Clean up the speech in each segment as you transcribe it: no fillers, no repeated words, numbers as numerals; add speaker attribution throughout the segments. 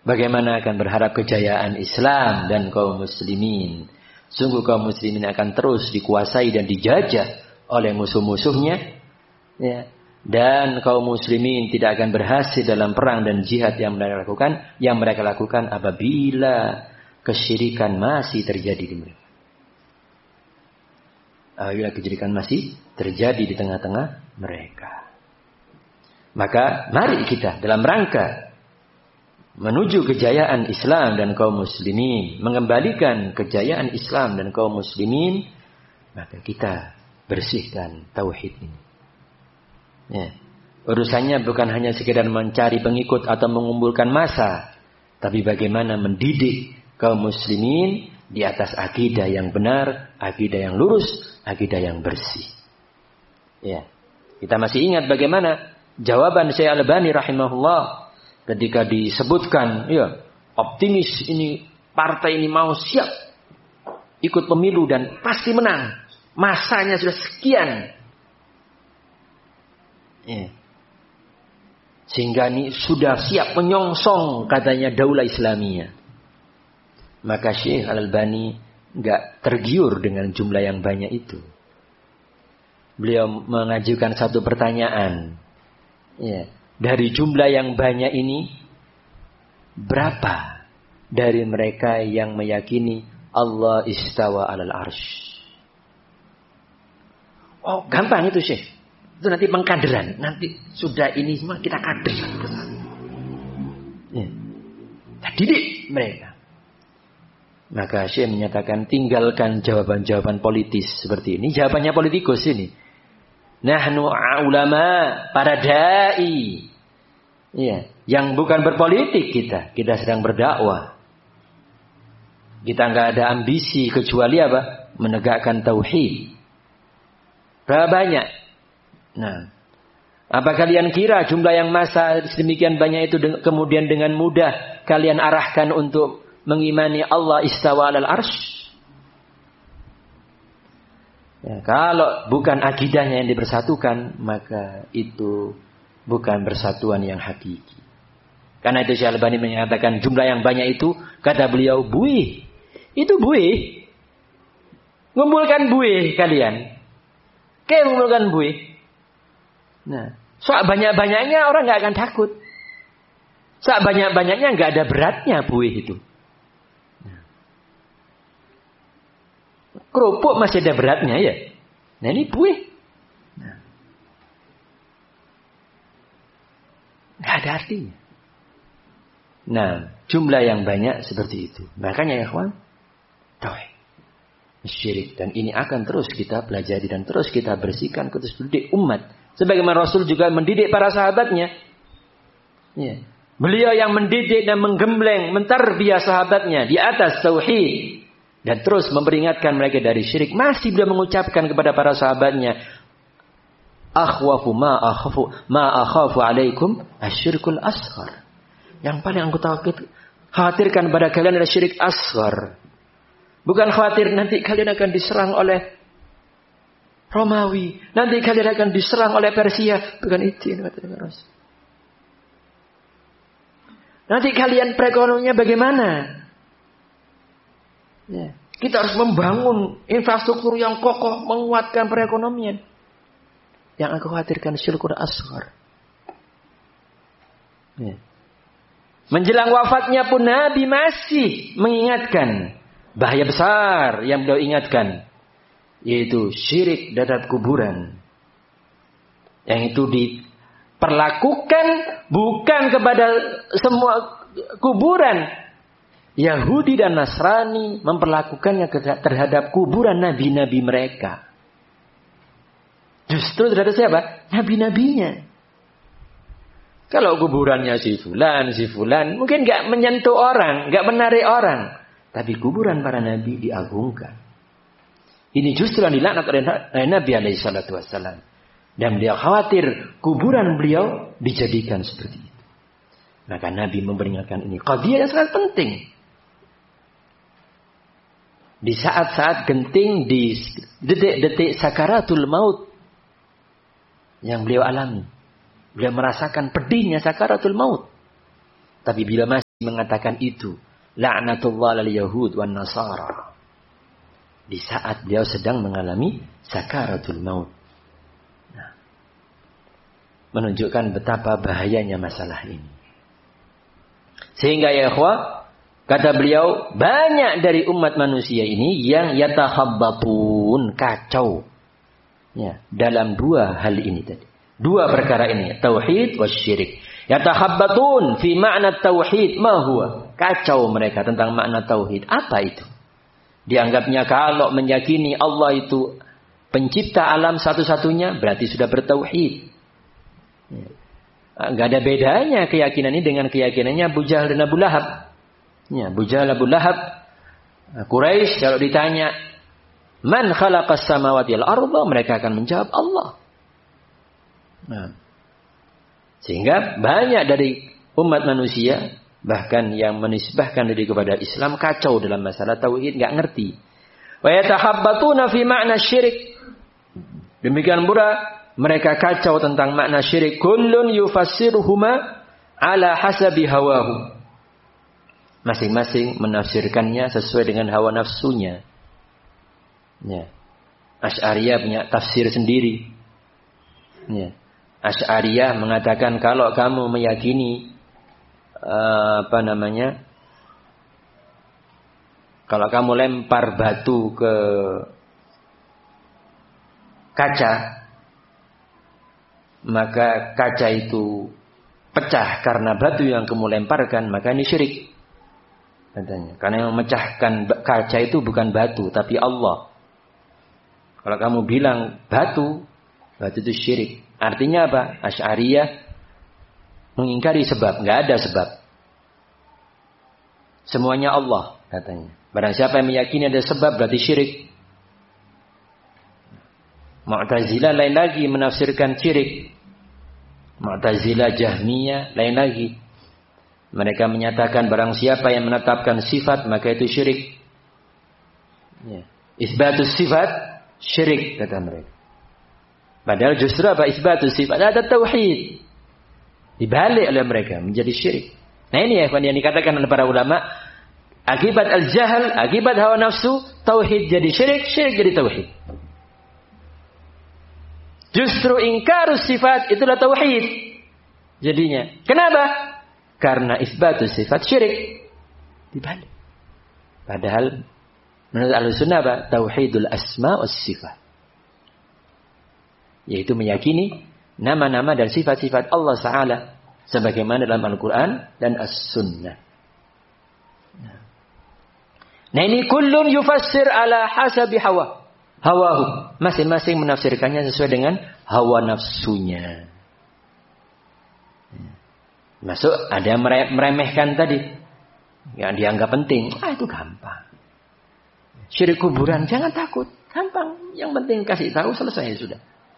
Speaker 1: Bagaimana akan berharap kejayaan Islam dan kaum muslimin? Sungguh kaum muslimin akan terus dikuasai dan dijajah oleh musuh-musuhnya. Ya. Dan kaum muslimin tidak akan berhasil dalam perang dan jihad yang mereka lakukan apabila kesyirikan masih terjadi di mereka. Apabila kesyirikan masih terjadi di tengah-tengah mereka. Maka mari kita dalam rangka menuju kejayaan Islam dan kaum muslimin, mengembalikan kejayaan Islam dan kaum muslimin, maka kita bersihkan tauhid ini. Ya. Urusannya bukan hanya sekedar mencari pengikut atau mengumpulkan massa, tapi bagaimana mendidik kaum muslimin di atas akidah yang benar, akidah yang lurus, akidah yang bersih. Ya. Kita masih ingat bagaimana jawaban Syekh Al-Albani rahimahullah ketika disebutkan, ya, optimis ini, partai ini mau siap ikut pemilu dan pasti menang. Masanya sudah sekian. Ya. Sehingga ini sudah siap menyongsong katanya daulah Islamiyah. Maka Syekh Al-Albani enggak tergiur dengan jumlah yang banyak itu. Beliau mengajukan satu pertanyaan. Ya. Dari jumlah yang banyak ini, berapa dari mereka yang meyakini Allah istawa alal arsh? Oh, gampang itu Syekh. Itu nanti pengkaderan. Nanti sudah ini semua kita kader. Ya. Kita didik mereka. Maka Syekh menyatakan tinggalkan jawaban-jawaban politis seperti ini. Jawabannya politikus ini. Nahnu ulama, para da'i. Ya, yang bukan berpolitik kita sedang berdakwah. Kita enggak ada ambisi kecuali apa? Menegakkan tauhid. Berapa banyak? Nah, apa kalian kira jumlah yang massa sedemikian banyak itu kemudian dengan mudah kalian arahkan untuk mengimani Allah istawa alal arsy? Ya, kalau bukan akidahnya yang dipersatukan, maka itu bukan persatuan yang hakiki. Karena itu Syekh Al-Albani menyatakan jumlah yang banyak itu, kata beliau, buih. Itu buih. Ngumpulkan buih kalian. Kayak ngumpulkan buih. Nah, soal banyak-banyaknya orang nggak akan takut. Soal banyak-banyaknya nggak ada beratnya buih itu. Kerupuk masih ada beratnya ya. Nah ini buih. Nggak ada artinya. Nah jumlah yang banyak seperti itu. Makanya ya kawan. Tauhid. Syirik. Dan ini akan terus kita pelajari dan terus kita bersihkan. Terus mendidik umat. Sebagaimana Rasul juga mendidik para sahabatnya. Ya. Beliau yang mendidik dan menggembleng. Mentarbiah sahabatnya di atas tauhid. Dan terus memperingatkan mereka dari syirik. Masih beliau mengucapkan kepada para sahabatnya. Akhwafu ma akhafu alaikum asyirkul asghar. Yang paling aku khawatirkan pada kalian adalah syirik asghar. Bukan khawatir nanti kalian akan diserang oleh Romawi. Nanti kalian akan diserang oleh Persia. Bukan itu yang kata Rasul. Nanti kalian perekonomiannya bagaimana? Ya. Kita harus membangun infrastruktur yang kokoh, menguatkan perekonomian. Yang aku khawatirkan syirkul asghar. Ya. Menjelang wafatnya pun Nabi masih mengingatkan bahaya besar yang beliau ingatkan, yaitu syirik terhadap kuburan. Yang itu diperlakukan bukan kepada semua kuburan. Yahudi dan Nasrani memperlakukannya terhadap kuburan nabi-nabi mereka. Justru terhadap siapa? Nabi-nabinya. Kalau kuburannya si fulan, mungkin gak menyentuh orang, gak menarik orang. Tapi kuburan para nabi diagungkan. Ini justru yang dilaknat oleh Nabi SAW. Dan beliau khawatir kuburan beliau dijadikan seperti itu. Maka Nabi memperingatkan ini. Qadiyah yang sangat penting. Di saat-saat genting, di detik-detik sakaratul maut yang beliau alami. Beliau merasakan pedihnya sakaratul maut. Tapi bila masih mengatakan itu. La'natullah lal yahud wan nasara. Di saat beliau sedang mengalami sakaratul maut. Nah, menunjukkan betapa bahayanya masalah ini. Sehingga ya ikhwah, kata beliau, banyak dari umat manusia ini yang yatakhabbatun, kacau. Ya, dalam dua hal ini tadi. Dua perkara ini, tauhid wasyirik. Yatakhabbatun fi makna tauhid, ma huwa? Kacau mereka tentang makna tauhid. Apa itu? Dianggapnya kalau meyakini Allah itu pencipta alam satu-satunya, berarti sudah bertauhid. Enggak ada bedanya keyakinan ini dengan keyakinannya Abu Jahal dan Abu Lahab. Ya, Abu Jahal, Abu Lahab, Quraisy kalau ditanya, "Man khalaqas samawati wal arda?" Mereka akan menjawab Allah. Nah, sehingga banyak dari umat manusia bahkan yang menisbahkan diri kepada Islam kacau dalam masalah tauhid, enggak ngerti. Wa yatahabbatuna fi makna syirik. Demikian pula mereka kacau tentang makna syirik. Kullun yufassiruhuma ala hasabi hawahu. Masing-masing menafsirkannya sesuai dengan hawa nafsunya. Ya. Asy'ariyah punya tafsir sendiri. Ya. Asy'ariyah mengatakan kalau kamu meyakini kalau kamu lempar batu ke kaca, maka kaca itu pecah karena batu yang kamu lemparkan, maka ini syirik. Katanya. Karena yang memecahkan kaca itu bukan batu, tapi Allah. Kalau kamu bilang batu itu syirik. Artinya apa? Asy'ariyah mengingkari sebab, enggak ada sebab. Semuanya Allah, katanya. Barang siapa yang meyakini ada sebab berarti syirik. Mu'tazilah lain lagi menafsirkan syirik. Mu'tazilah, Jahmiyah lain lagi. Mereka menyatakan barang siapa yang menetapkan sifat maka itu syirik. Ya. Isbatus sifat syirik, kata mereka. Padahal justru apa isbatus sifat? Ada tauhid. Dibalik oleh mereka menjadi syirik. Nah ini ya yang dikatakan oleh para ulama, akibat al-jahal, akibat hawa nafsu, tauhid jadi syirik, syirik jadi tauhid. Justru ingkarus sifat itulah tauhid jadinya. Kenapa? Karena isbatus sifat syirik. Dibalik. Padahal menurut Ahlussunnah apa? Tauhidul asma was sifat. Yaitu meyakini nama-nama dan sifat-sifat Allah Ta'ala sebagaimana dalam Al-Quran dan As-Sunnah. Nah ini kullun yufassir ala hasabi hawahu. Masing-masing menafsirkannya sesuai dengan hawa nafsunya. Masuk ada yang meremehkan tadi, yang dianggap penting. Itu gampang. Syirik kuburan jangan takut, gampang. Yang penting kasih tahu, selesai sudah.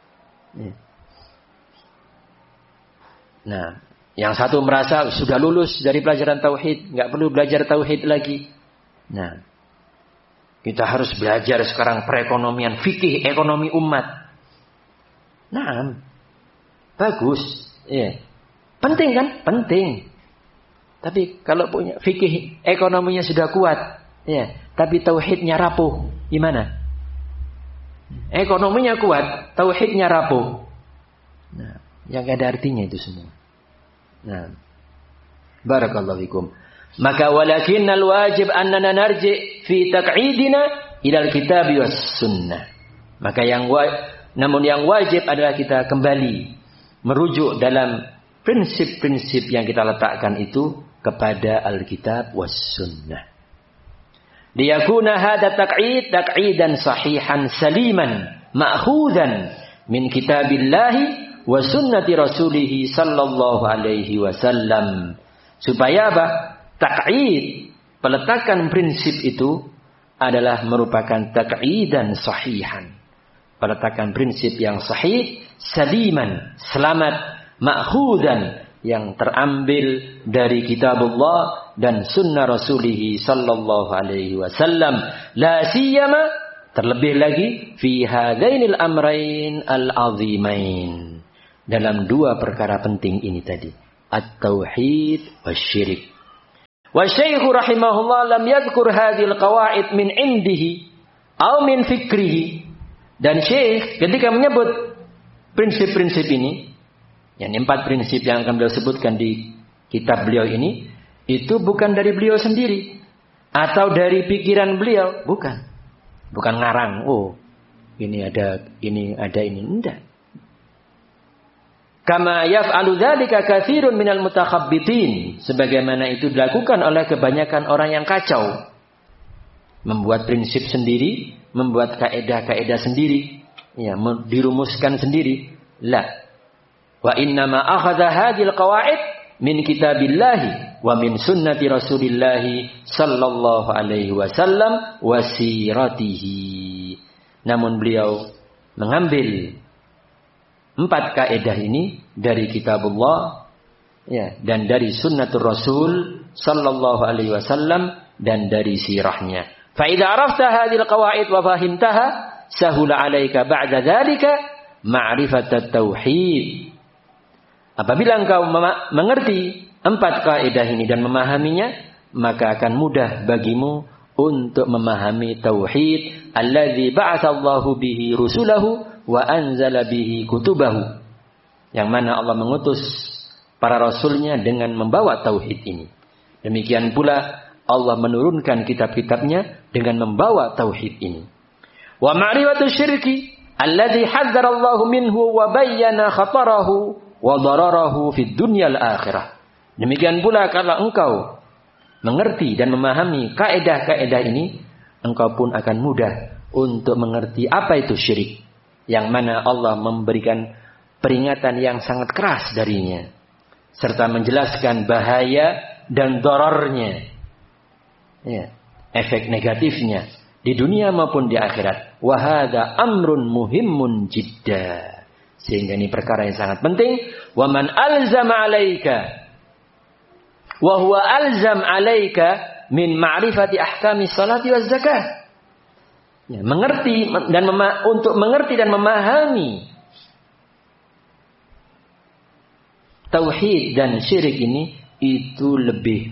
Speaker 1: Nah, yang satu merasa sudah lulus dari pelajaran tauhid, nggak perlu belajar tauhid lagi. Nah, kita harus belajar sekarang perekonomian, fikih ekonomi umat. Nah, bagus, ya. Penting kan? Penting. Tapi kalau punya fikih ekonominya sudah kuat, ya, tapi tauhidnya rapuh, gimana? Ekonominya kuat, tauhidnya rapuh. Nah, yang gak ada artinya itu semua. Nah, barakallahu fikum. Maka walakinnal wajib annana narji fi taq'idina ilal kitab was sunnah. Maka namun yang wajib adalah kita kembali merujuk dalam prinsip-prinsip yang kita letakkan itu kepada Alkitab was sunnah. Liyakuna hadha taq'idan sahihan saliman ma'khudan min kitabillahi wa sunnati rasulih sallallahu alaihi wasallam. Supaya apa? Taq'id, peletakan prinsip itu adalah merupakan taq'idan sahihan. Peletakan prinsip yang sahih, saliman, selamat, ma'khudan, yang terambil dari kitabullah dan sunnah rasulih sallallahu alaihi wasallam. La siyama, terlebih lagi, fi hadainil amrain al-azimain. Dalam dua perkara penting ini tadi. At-tauhid wasyirik. Wa syaikhu rahimahullah lam yadhkur hadhil qawaid min indihi aw min fikrihi. Dan syekh ketika menyebut prinsip-prinsip ini, yang 4 prinsip yang akan beliau sebutkan di kitab beliau ini, itu bukan dari beliau sendiri atau dari pikiran beliau, bukan. Bukan ngarang, oh ini ada ini, enggak. Kama yaf'alu dzalika katsirun minal mutakhabbitin, sebagaimana itu dilakukan oleh kebanyakan orang yang kacau. Membuat prinsip sendiri, membuat kaidah-kaidah sendiri, ya, dirumuskan sendiri. La. Wa inna ma akhadha hadhil qawaid min kitabillahi wa min sunnati Rasulillahi sallallahu alaihi wasallam wa siratihi. Namun beliau mengambil 4 kaidah ini dari kitabullah, ya, dan dari sunnatul Rasul sallallahu alaihi wasallam dan dari sirahnya. Fa idza arafta hadhil qawaid wa fahimtaha sahula 'alaika ba'da dzalika ma'rifatat tauhid. Apabila engkau mengerti 4 kaidah ini dan memahaminya, maka akan mudah bagimu untuk memahami tauhid allazi ba'atsallahu bihi rusulahu wa anzala bihi kutubahu, yang mana Allah mengutus para rasulnya dengan membawa tauhid ini. Demikian pula Allah menurunkan kitab-kitabnya dengan membawa tauhid ini. Wa ma'rifatu syirki alladhi hadzara Allah minhu wa bayyana khatarahu wa dararahu fid dunyal akhirah. Demikian pula kalau engkau mengerti dan memahami kaidah-kaidah ini, engkau pun akan mudah untuk mengerti apa itu syirik, yang mana Allah memberikan peringatan yang sangat keras darinya, serta menjelaskan bahaya dan dorornya, ya, efek negatifnya di dunia maupun di akhirat. Wa hadza amrun muhimmun jidda, sehingga ini perkara yang sangat penting. Wa man alzama alaika wa huwa alzam alaika min ma'rifati ahkami salati waz zakah. Ya, mengerti dan untuk mengerti dan memahami tauhid dan syirik ini, itu lebih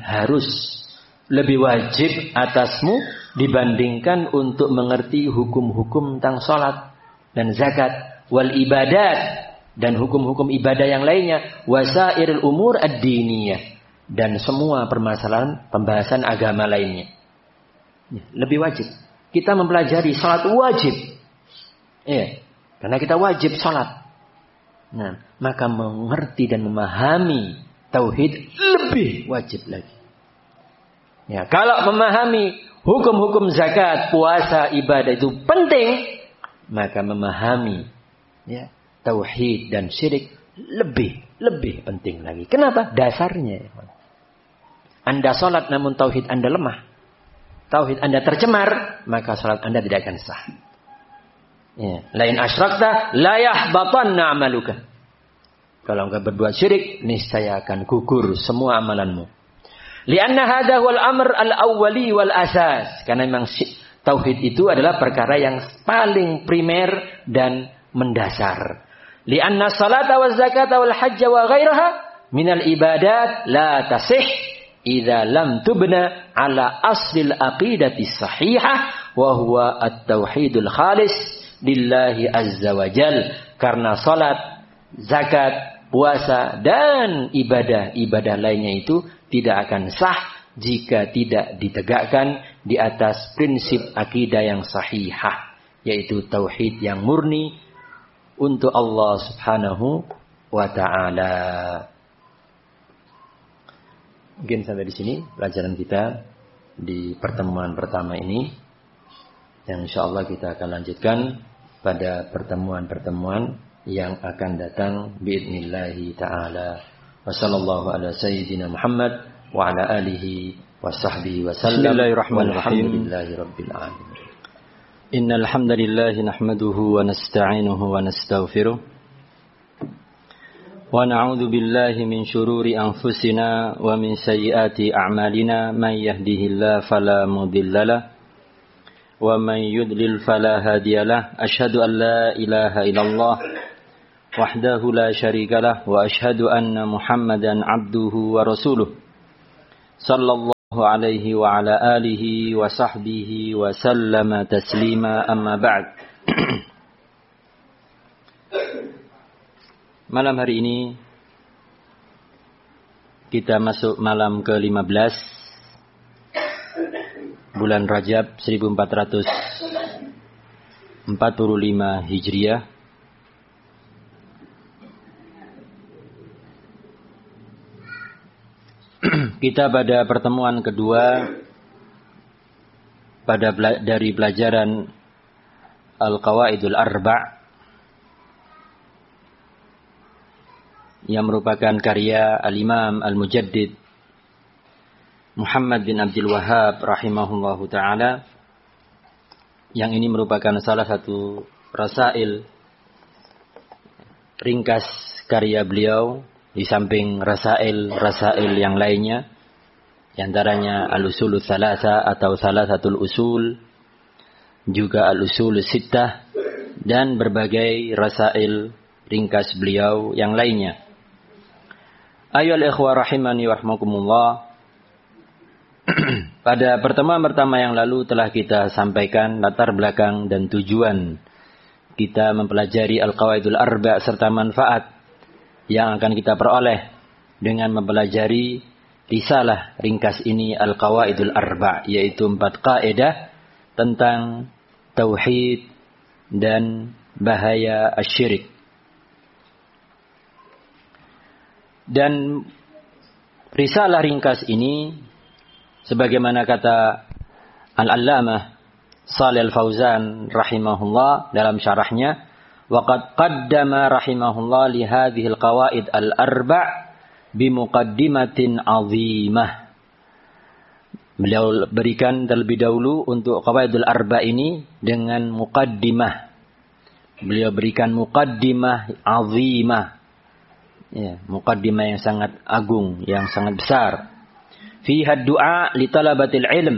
Speaker 1: wajib atasmu dibandingkan untuk mengerti hukum-hukum tentang salat dan zakat, wal ibadat, dan hukum-hukum ibadah yang lainnya, wasairil umur ad-diniyah, dan semua permasalahan pembahasan agama lainnya. Ya, lebih wajib. Kita mempelajari salat wajib. Ya, karena kita wajib salat. Nah, maka mengerti dan memahami tauhid lebih wajib lagi. Ya, kalau memahami hukum-hukum zakat, puasa, ibadah itu penting, maka memahami, ya, tauhid dan syirik lebih penting lagi. Kenapa? Dasarnya. Anda salat namun tauhid Anda lemah, tauhid Anda tercemar, maka salat Anda tidak akan sah. Ya. Lain asyrakta la yahbatanna amaluka. Kalau engkau berbuat syirik, niscaya akan gugur semua amalanmu. Lianna hadha wal amr al-awwali wal asas. Karena memang tauhid itu adalah perkara yang paling primer dan mendasar. Lianna salata waz zakata wal hajja wa ghairaha minal ibadat la tasih idza lam tubna ala aslil aqidati sahihah wa huwa at-tauhidul khalis lillahi azza wa jal. Karena salat, zakat, puasa dan ibadah lainnya itu tidak akan sah jika tidak ditegakkan di atas prinsip akidah yang sahihah, yaitu tauhid yang murni untuk Allah Subhanahu wa taala. Mungkin sampai di sini pelajaran kita di pertemuan pertama ini, yang insyaallah kita akan lanjutkan pada pertemuan-pertemuan yang akan datang biidnillahi ta'ala. Wa sallallahu ala sayyidina Muhammad wa ala alihi wa sahbihi wa sallam. Bismillahirrahmanirrahim. Alhamdulillahi rabbil alamin. Innal hamdalillah nahmaduhu wa nasta'inuhu wa nastaghfiruh. Wa na'udzu billahi min shururi anfusina wa min sayyiati a'malina. Man yahdihillahu fala mudilla lahu wa man yudlil fala hadiya lahu. Asyhadu an la ilaha illallah wahdahu la syarika lah wa asyhadu anna Muhammadan abduhu wa rasuluh sallallahu alaihi wa ala alihi wa sahbihi wa sallama taslima amma ba'd. Malam hari ini kita masuk malam ke-15 bulan Rajab 1445 Hijriah. Kita pada pertemuan kedua dari pelajaran Al-Qawaidul Arba' yang merupakan karya Al-Imam Al-Mujaddid Muhammad bin Abdul Wahhab rahimahullahu ta'ala, yang ini merupakan salah satu rasail ringkas karya beliau di samping rasail yang lainnya, di antaranya Al-Usulul Thalatha atau Thalathatul Usul, juga Al-Usulul Sittah, dan berbagai rasail ringkas beliau yang lainnya. Ayyuhal ikhwah rahimani wa rahmakumullah. Pada pertemuan pertama yang lalu telah kita sampaikan latar belakang dan tujuan kita mempelajari Al-Qawaidul Arba' serta manfaat yang akan kita peroleh dengan mempelajari risalah ringkas ini Al-Qawaidul Arba', yaitu 4 kaidah tentang tauhid dan bahaya asyirik. Dan risalah ringkas ini, sebagaimana kata Al-Allamah Shalih Al-Fauzan rahimahullah dalam syarahnya, waqad qaddama rahimahullah li hadhil qawaid al-arba' bi muqaddimatin 'azimah. Beliau berikan terlebih dahulu untuk qawaidul arba' ini dengan muqaddimah. Beliau berikan muqaddimah 'azimah. Ya, muqaddimah yang sangat agung, yang sangat besar. Fiha du'a li talabatil ilm.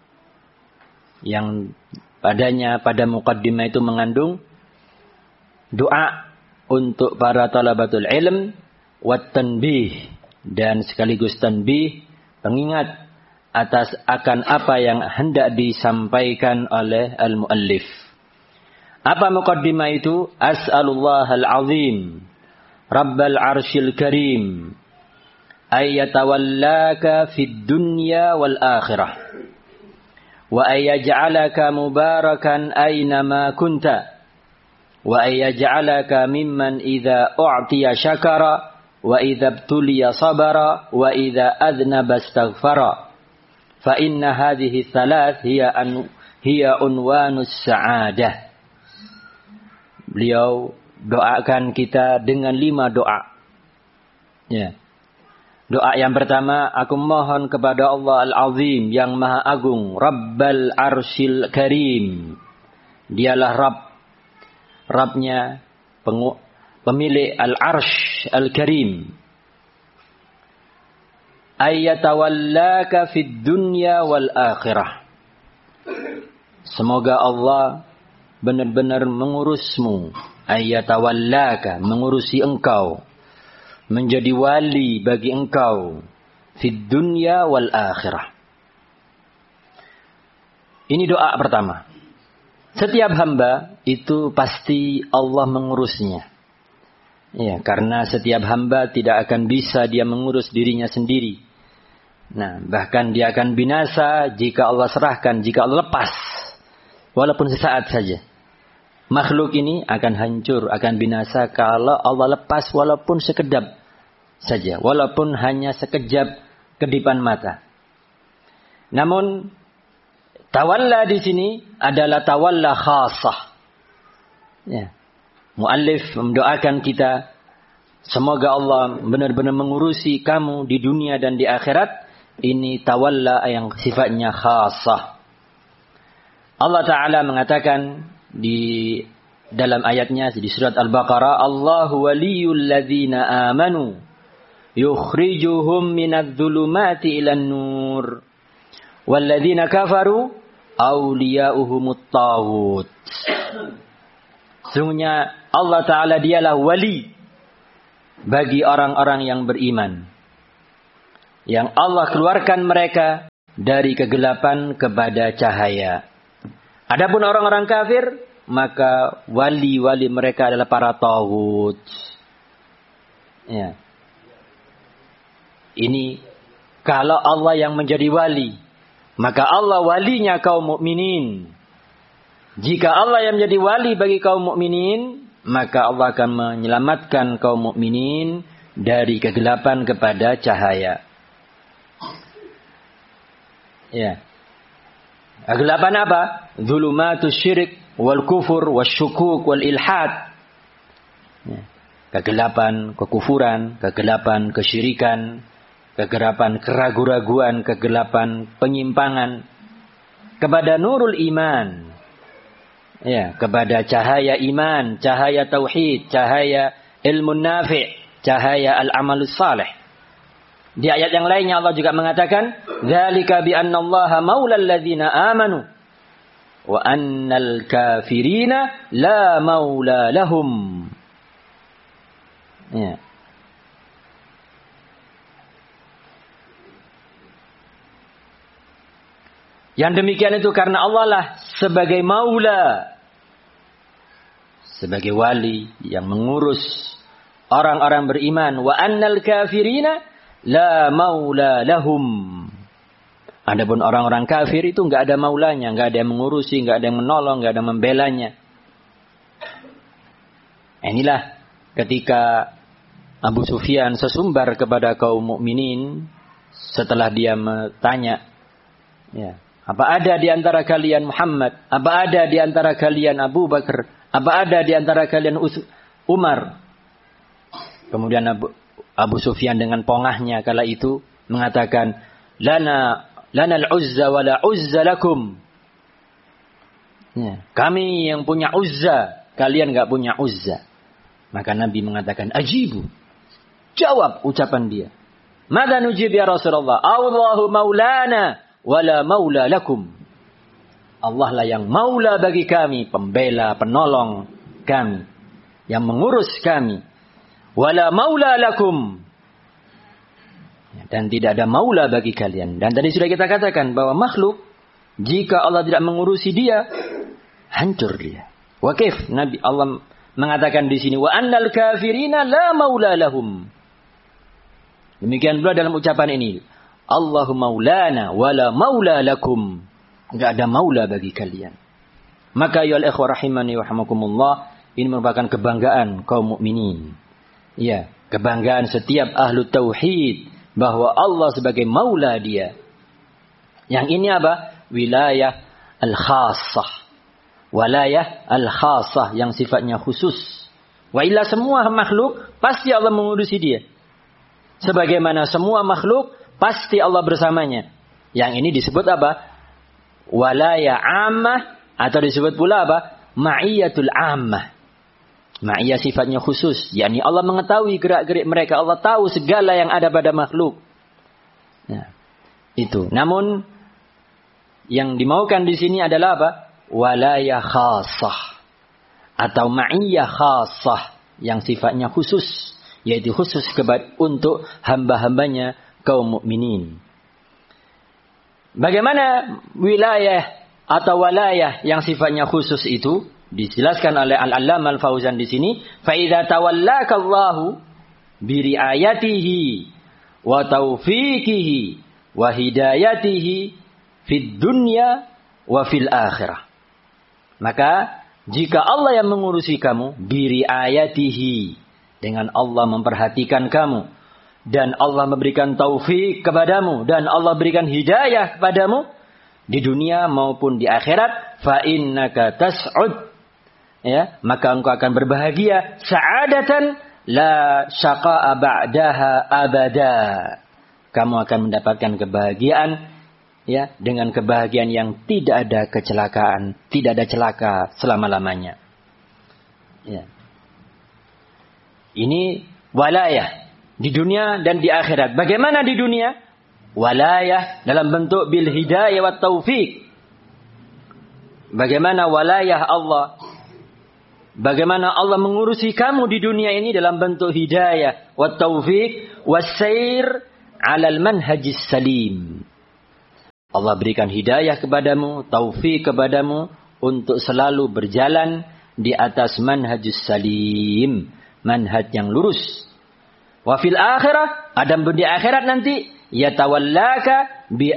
Speaker 1: Yang padanya, pada muqaddimah itu mengandung doa untuk para talabatul ilm, wat tanbih, dan sekaligus tanbih, pengingat atas akan apa yang hendak disampaikan oleh al-muallif. Apa muqaddimah itu? As'alullahal azim Rabbal arshil karim ayyatawallaka fid dunya wal akhirah wa ayyaj'alaka mubarakan aynama kunta wa ayyaj'alaka mimman idza u'tiya syakara wa idza ibtuliya sabara wa idza adnaba astaghfara fa inna hadhihi thalath hiya unwanus sa'adah. Beliau doakan kita dengan 5 doa. Ya. Doa yang pertama, aku mohon kepada Allah Al-Azim yang Maha Agung, Rabbal Arshil Karim. Dialah Rabbnya, pemilik Al-Arsh Al-Karim. Ayyatawallaka fid dunya wal akhirah. Semoga Allah benar-benar mengurusmu. Ayyatawallaka, mengurusi engkau, menjadi wali bagi engkau, fid dunya wal akhirah. Ini doa pertama. Setiap hamba itu pasti Allah mengurusnya. Ya, karena setiap hamba tidak akan bisa dia mengurus dirinya sendiri. Nah, bahkan dia akan binasa jika Allah serahkan, jika Allah lepas, walaupun sesaat saja. Makhluk ini akan hancur, akan binasa kalau Allah lepas walaupun sekedap saja, walaupun hanya sekejap kedipan mata. Namun tawalla di sini adalah tawalla khasah. Ya. Muallif mendoakan kita, semoga Allah benar-benar mengurusi kamu di dunia dan di akhirat. Ini tawalla yang sifatnya khasah. Allah Ta'ala mengatakan di dalam ayatnya di surat Al-Baqarah, Allahu waliyul ladzina amanu yukhrijuhum minadh-dhulumati ilan nur walladzina kafaru awliya'uhumut taghut. Sungguhnya Allah Ta'ala dialah wali bagi orang-orang yang beriman, yang Allah keluarkan mereka dari kegelapan kepada cahaya. Adapun orang-orang kafir, maka wali-wali mereka adalah para taghut. Ya. Ini kalau Allah yang menjadi wali, maka Allah walinya kaum mukminin. Jika Allah yang menjadi wali bagi kaum mukminin, maka Allah akan menyelamatkan kaum mukminin dari kegelapan kepada cahaya. Ya. Kegelapan apa? Dzulumatus syirik wal kufur wasyukuk wal ilhad. Ya. Kegelapan kekufuran, kegelapan kesyirikan, kegelapan keraguan-raguan, kegelapan penyimpangan kepada nurul iman. Ya, kepada cahaya iman, cahaya tauhid, cahaya ilmu nafi', cahaya al-amalus salih. Di ayat yang lainnya Allah juga mengatakan, "Dzalika bi anna Allaha maulal ladzina amanu wa annal kafirina la maula lahum." Ya. Yang demikian itu karena Allah lah sebagai maula, sebagai wali yang mengurus orang-orang beriman. Wa annal kafirina la maula lahum. Adapun orang-orang kafir itu enggak ada maulanya, enggak ada yang mengurusi, enggak ada yang menolong, enggak ada yang membelanya. Inilah ketika Abu Sufyan sesumbar kepada kaum mukminin setelah dia bertanya, ya, apa ada di antara kalian Muhammad? Apa ada di antara kalian Abu Bakar? Apa ada di antara kalian Umar? Kemudian Abu Sufyan dengan pongahnya kala itu mengatakan, Lana al-uzza wa la uzza lakum. Ya, kami yang punya uzza, kalian enggak punya uzza. Maka Nabi mengatakan, ajibu. Jawab ucapan dia. Mada nujib ya Rasulullah? Allahu maulana wala maula lakum. Allah lah yang maula bagi kami, pembela, penolong kami, yang mengurus kami. Wala maula lakum. Dan tidak ada maula bagi kalian. Dan tadi sudah kita katakan bahwa makhluk, jika Allah tidak mengurusi dia, hancur dia. Wa kaif? Nabi Allah mengatakan di sini, wa annal kafirina la maula lahum. Demikian pula dalam ucapan ini, Allahu maulana wala maula lakum. Enggak ada maula bagi kalian. Maka ya al-ikhwah rahimani wa rahmakumullah, ini merupakan kebanggaan kaum mukminin. Ya, kebanggaan setiap ahlu tauhid bahwa Allah sebagai maula dia. Yang ini apa? Wilayah al-khassah. Wilayah al-khassah yang sifatnya khusus. Wa illa semua makhluk pasti Allah mengurusi dia. Sebagaimana semua makhluk pasti Allah bersamanya. Yang ini disebut apa? Walaya ammah, atau disebut pula apa? Ma'iyatul ammah. Ma'iyah sifatnya khusus. yakni Allah mengetahui gerak-gerik mereka. Allah tahu segala yang ada pada makhluk. Nah, itu. Namun yang dimaukan di sini adalah apa? Walaya khassah. Atau ma'iyah khassah. Yang sifatnya khusus. Yaitu khusus untuk hamba-hambanya kaum mukminin. Bagaimana wilayah atau walayah yang sifatnya khusus itu? Dijelaskan oleh Al-Allamah Al-Fauzan di sini. فَإِذَا تَوَلَّاكَ اللَّهُ بِرِعَايَتِهِ وَتَوْفِيقِهِ وَهِدَايَتِهِ فِي الدُّنْيَا وَفِي الْآخِرَةِ. Maka jika Allah yang mengurusi kamu, biriayatihi, dengan Allah memperhatikan kamu, dan Allah memberikan taufik kepadamu, dan Allah berikan hidayah kepadamu di dunia maupun di akhirat, fa innaka tas'ud, ya, maka engkau akan berbahagia, sa'adatan la syaqa'a ba'daha abada. Kamu akan mendapatkan kebahagiaan, ya, dengan kebahagiaan yang tidak ada kecelakaan, tidak ada celaka selama-lamanya. Ya. Ini walayah di dunia dan di akhirat. Bagaimana di dunia? Walayah dalam bentuk bil hidayah wa taufik. Bagaimana walayah Allah? Bagaimana Allah mengurusi kamu di dunia ini dalam bentuk hidayah wa taufik wa sair 'alal manhajis salim. Allah berikan hidayah kepadamu, taufik kepadamu untuk selalu berjalan di atas manhajus salim, manhaj yang lurus. Wa fil akhirah, adapun di akhirat nanti, yatawallaka bi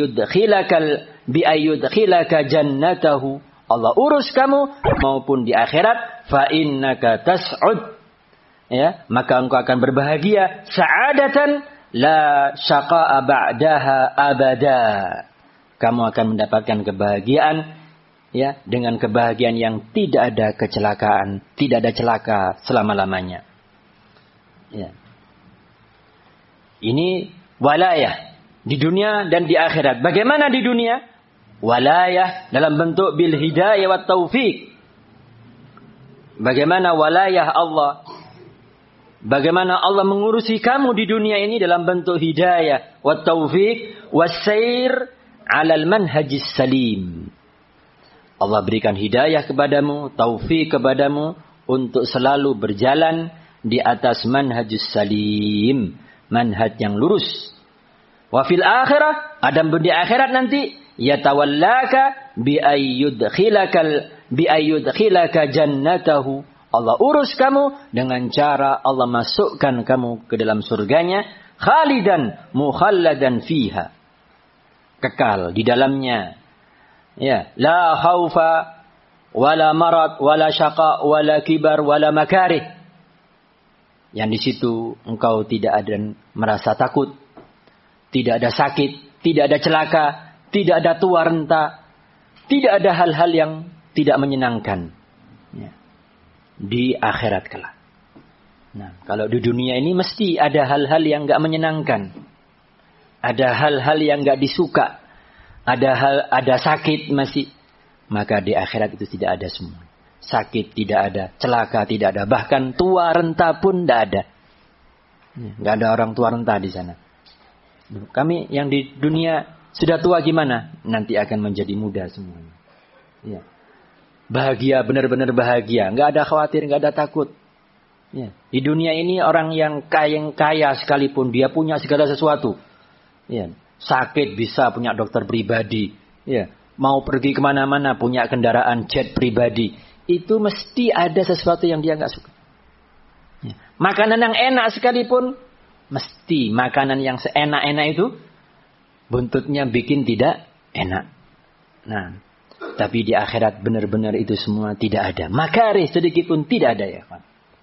Speaker 1: ayyudkhilaka jannatahu. Allah urus kamu maupun di akhirat, fa innaka tas'ud. Ya, maka engkau akan berbahagia sa'adatan la syaqa'a ba'daha abada. Kamu akan mendapatkan kebahagiaan, ya, dengan kebahagiaan yang tidak ada kecelakaan, tidak ada celaka selama-lamanya. Ya. Ini walayah di dunia dan di akhirat. Bagaimana di dunia? Walayah dalam bentuk bil hidayah wat taufik. Bagaimana walayah Allah? Bagaimana Allah mengurusi kamu di dunia ini dalam bentuk hidayah wat taufik wasair 'alal manhajis salim. Allah berikan hidayah kepadamu, taufik kepadamu untuk selalu berjalan di atas manhajus salim, manhaj yang lurus. Wa fil akhirah, adapun di akhirat nanti, yatawallaka bi ayyudkhilaka jannatahu. Allah urus kamu dengan cara Allah masukkan kamu ke dalam surganya, khalidan mukhalladan fiha. Kekal di dalamnya. Ya, la khaufa wala marad wala syaqa wala kibar wala makarih. Yang di situ engkau tidak ada merasa takut, tidak ada sakit, tidak ada celaka, tidak ada tua renta, tidak ada hal-hal yang tidak menyenangkan. Ya. Di akhirat kelak. Nah, kalau di dunia ini mesti ada hal-hal yang enggak menyenangkan. Ada hal-hal yang enggak disuka. Ada sakit masih. Maka di akhirat itu tidak ada semua. Sakit tidak ada, celaka tidak ada, bahkan tua renta pun tidak ada. Enggak ada orang tua renta di sana. Kami yang di dunia sudah tua gimana? Nanti akan menjadi muda semuanya. Ya. Bahagia, benar-benar bahagia. Enggak ada khawatir, enggak ada takut. Ya. Di dunia ini orang yang kaya sekalipun dia punya segala sesuatu. Ya. Sakit bisa punya dokter pribadi. Ya. Mau pergi kemana-mana punya kendaraan jet pribadi. Itu mesti ada sesuatu yang dia enggak suka. Ya. Makanan yang enak sekalipun, mesti makanan yang seenak-enak itu buntutnya bikin tidak enak. Nah, tapi di akhirat benar-benar itu semua tidak ada. Makarih sedikit pun tidak ada, ya kan.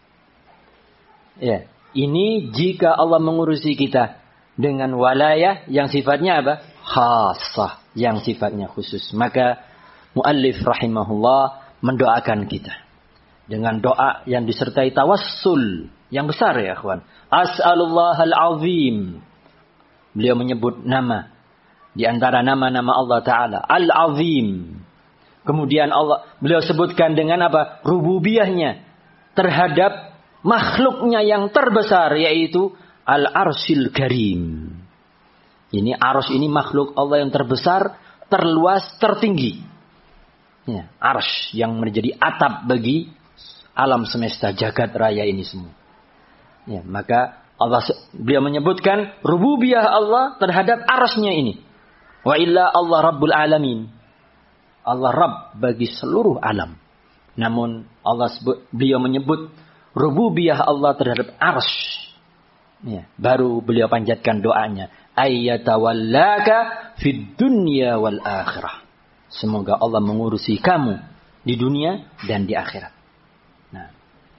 Speaker 1: Ya, ini jika Allah mengurusi kita dengan walayah yang sifatnya apa? Khassah, yang sifatnya khusus. Maka muallif rahimahullah mendoakan kita dengan doa yang disertai tawassul yang besar, ya kawan. As'alullahal azim. Beliau menyebut nama di antara nama-nama Allah Ta'ala, Al-Azim. Kemudian beliau sebutkan dengan apa? Rububiyahnya terhadap makhluknya yang terbesar, yaitu Al-Arsyil Karim. Ini Arsy ini makhluk Allah yang terbesar, terluas, tertinggi. Ya, Arsy yang menjadi atap bagi alam semesta jagat raya ini semua. Ya, maka beliau menyebutkan rububiyah Allah terhadap Arsy-nya ini. Wa illa Allah Rabbul Alamin. Allah Rabb bagi seluruh alam. Namun beliau menyebut rububiyah Allah terhadap Arsy. Ya, baru beliau panjatkan doanya. Ayyatawallaka fid dunya wal akhirah. Semoga Allah mengurusi kamu di dunia dan di akhirat. Nah,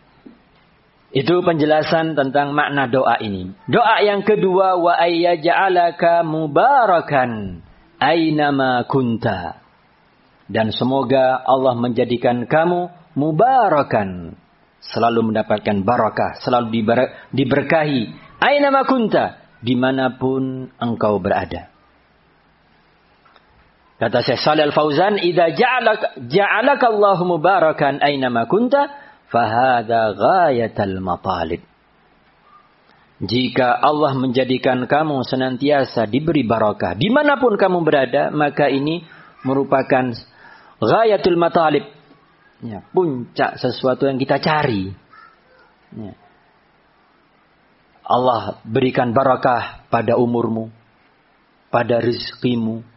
Speaker 1: itu penjelasan tentang makna doa ini. Doa yang kedua, wa ayyaj'alaka mubarakan aynama kunta. Dan semoga Allah menjadikan kamu mubarakan, selalu mendapatkan barakah, selalu diberkahi. Aynama kunta, dimanapun engkau berada. Kata Syekh Shalih Al-Fauzan, idza ja'alaka Allahu mubarakan aynama kunta, fahadha ghayatul matalib. Jika Allah menjadikan kamu senantiasa diberi barakah dimanapun kamu berada, maka ini merupakan ghayatul matalib, ya, puncak sesuatu yang kita cari. Ya. Allah berikan barakah pada umurmu, pada rizkimu,